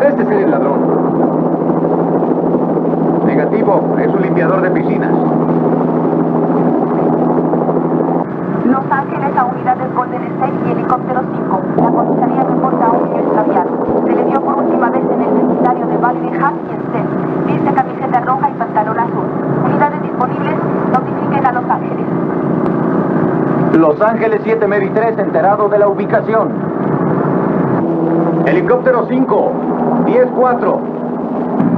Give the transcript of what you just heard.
Parece ser el ladrón. Negativo, es un limpiador de piscinas. Los Ángeles a unidades Golden State y helicóptero 5. La comisaría reporta a un niño extraviado. Se le vio por última vez en el vecindario de Valley Hart y Step. Viste camiseta roja y pantalón azul. Unidades disponibles, notifiquen a Los Ángeles. Los Ángeles 7 Mary 3, enterado de la ubicación. Helicóptero 5, 10-4.